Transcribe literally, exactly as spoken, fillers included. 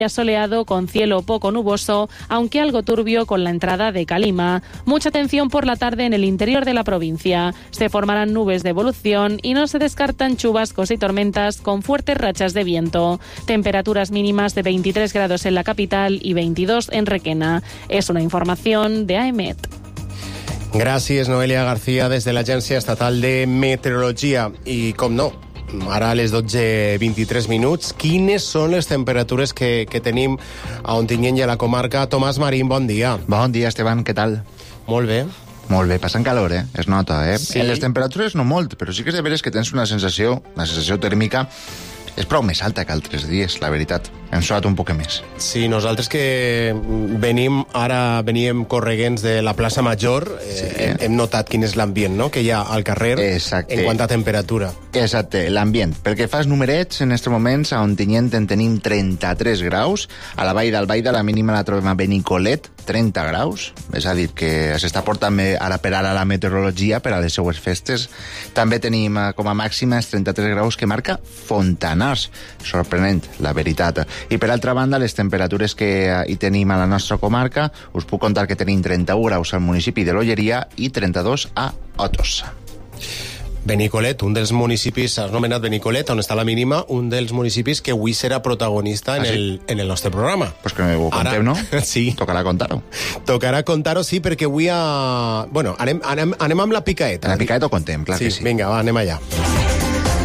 soleado con cielo poco nuboso, aunque algo turbio con la entrada de calima. Mucha atención por la tarde en el interior de la provincia. Se formarán nubes de evolución y no se descartan chubascos y tormentas con fuertes rachas de viento. Temperaturas mínimas de veintitrés grados en la capital y veintidós en Requena. Es una información de AEMET. Gràcies, Noelia García, des de l'Agència Estatal de Meteorologia. I, com no, ara a les dotze vint-i-tres minuts, quines són les temperatures que, que tenim a Ontinyent i a la comarca? Tomàs Marín, bon dia. Bon dia, Esteban, què tal? Molt bé. Molt bé, passant calor, eh? Es nota, eh? Sí. En les temperatures no molt, però sí que és de veres que tens una sensació, una sensació tèrmica és prou més alta que altres dies, la veritat. Hem suat un poc més. Sí, nosaltres que venim, ara veníem correguents de la plaça Major, eh, Sí. hem, hem notat quin és l'ambient, no?, que hi ha al carrer. Exacte. En quant a temperatura. Exacte, l'ambient. Pel que fa als numerets, en aquests moments a Ontinyent en tenim trenta-tres graus, a la Vall d'Albaida la mínima la trobem a Benicolet, trenta graus, és a dir, que s'està portant ara per ara la meteorologia per a les seues festes. També tenim com a màxima els trenta-tres graus que marca Fontanars. Sorprenent, la veritat. I per altra banda, les temperatures que hi tenim a la nostra comarca, us puc contar que tenim trenta-u graus al municipi de l'Olleria i trenta-dos a Otos. Benicolet, un dels municipis, has nomenat Benicolet, on està la mínima, un dels municipis que avui serà protagonista en, Ah, sí? el, en el nostre programa. Pues que ho conteu, Ara, no? Sí. Tocarà contar-ho. Tocarà contar-ho, sí, perquè avui a... Bueno, anem, anem, anem amb la picaeta. La picaeta ho contem, clar sí, que sí. Vinga, va, anem allà.